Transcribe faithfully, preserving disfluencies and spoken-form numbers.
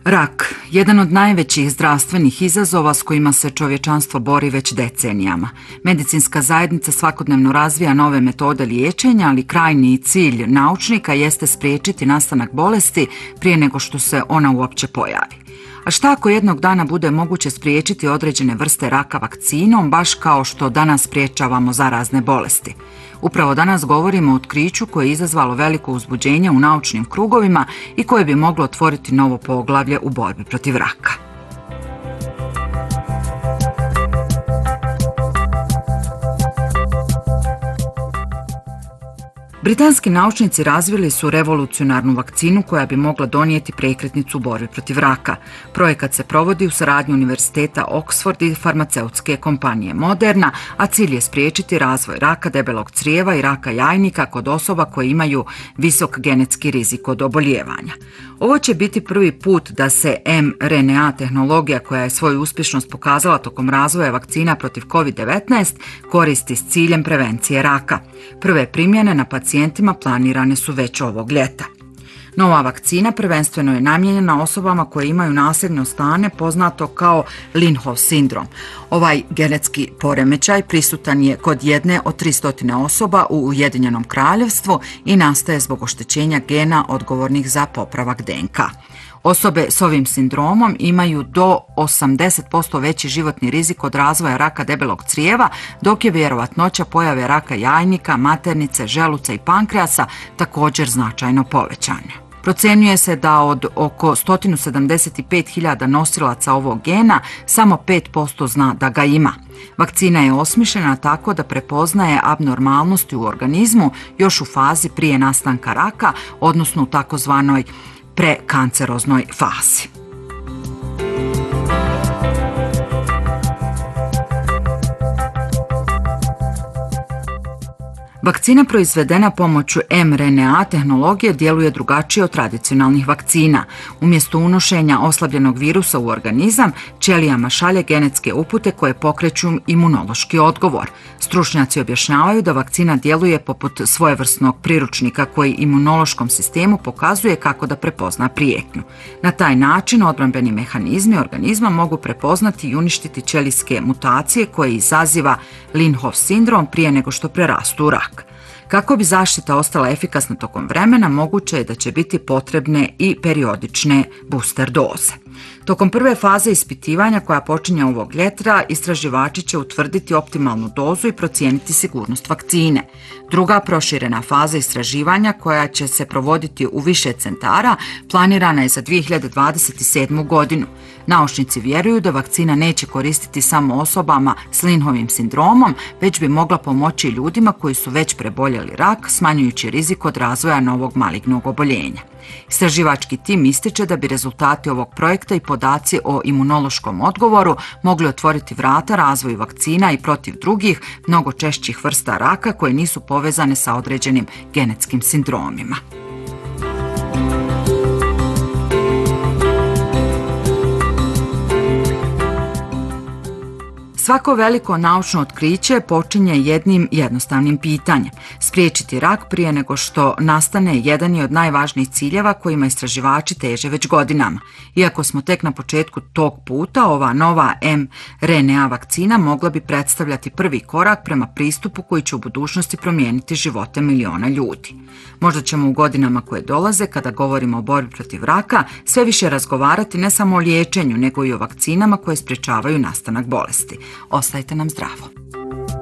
Rak, jedan od najvećih zdravstvenih izazova s kojima se čovječanstvo bori već decenijama. Medicinska zajednica svakodnevno razvija nove metode liječenja, ali krajnji cilj naučnika jeste spriječiti nastanak bolesti prije nego što se ona uopće pojavi. A šta ako jednog dana bude moguće spriječiti određene vrste raka vakcinom, baš kao što danas spriječavamo zarazne bolesti? Upravo danas govorimo o otkriću koje je izazvalo veliko uzbuđenje u naučnim krugovima i koje bi moglo otvoriti novo poglavlje u borbi protiv raka. Britanski naučnici razvili su revolucionarnu vakcinu koja bi mogla donijeti prekretnicu u borbi protiv raka. Projekat se provodi u saradnji Univerziteta Oxford i farmaceutske kompanije Moderna, a cilj je spriječiti razvoj raka debelog crijeva i raka jajnika kod osoba koje imaju visok genetski rizik od obolijevanja. Ovo će biti prvi put da se em er en a tehnologija koja je svoju uspješnost pokazala tokom razvoja vakcina protiv kovid devetnaest koristi s ciljem prevencije raka. Prve primjene na pacijentima planirane su već ovog ljeta. Nova vakcina prvenstveno je namijenjena osobama koje imaju nasljedno stanje poznato kao Linhov sindrom. Ovaj genetski poremećaj prisutan je kod jedne od tristo osoba u Ujedinjenom Kraljevstvu i nastaje zbog oštećenja gena odgovornih za popravak de en ka. Osobe s ovim sindromom imaju do osamdeset posto veći životni rizik od razvoja raka debelog crijeva, dok je vjerovatnoća pojave raka jajnika, maternice, želuca i pankreasa također značajno povećana. Procjenjuje se da od oko sto sedamdeset pet hiljada nosilaca ovog gena samo pet posto zna da ga ima. Vakcina je osmišljena tako da prepoznaje abnormalnosti u organizmu još u fazi prije nastanka raka, odnosno u takozvanoj prekanceroznoj fazi. Vakcina proizvedena pomoću em er en a tehnologije djeluje drugačije od tradicionalnih vakcina. Umjesto unošenja oslabljenog virusa u organizam, ćelijama šalje genetske upute koje pokreću imunološki odgovor. Stručnjaci objašnjavaju da vakcina djeluje poput svojevrsnog priručnika koji imunološkom sistemu pokazuje kako da prepozna prijetnju. Na taj način odbrambeni mehanizmi organizma mogu prepoznati i uništiti ćelijske mutacije koje izaziva Linhov sindrom prije nego što prerastu u rak. Kako bi zaštita ostala efikasna tokom vremena, moguće je da će biti potrebne i periodične booster doze. Tokom prve faze ispitivanja koja počinje ovog ljeta, istraživači će utvrditi optimalnu dozu i procijeniti sigurnost vakcine. Druga proširena faza istraživanja koja će se provoditi u više centara planirana je za dvije hiljade dvadeset sedmu. godinu. Naučnici vjeruju da vakcina neće koristiti samo osobama s Linhovim sindromom, već bi mogla pomoći ljudima koji su već preboljeli rak, smanjujući rizik od razvoja novog malignog oboljenja. Istraživački tim ističe da bi rezultati ovog projekta i podaci o imunološkom odgovoru mogli otvoriti vrata razvoju vakcina i protiv drugih, mnogo češćih vrsta raka koje nisu povezane sa određenim genetskim sindromima. Svako veliko naučno otkriće počinje jednim jednostavnim pitanjem. Spriječiti rak prije nego što nastane jedan je od najvažnijih ciljeva kojima istraživači teže već godinama. Iako smo tek na početku tog puta, ova nova em er en a vakcina mogla bi predstavljati prvi korak prema pristupu koji će u budućnosti promijeniti živote miliona ljudi. Možda ćemo u godinama koje dolaze, kada govorimo o borbi protiv raka, sve više razgovarati ne samo o liječenju, nego i o vakcinama koje sprječavaju nastanak bolesti. Ostajte nam zdravo.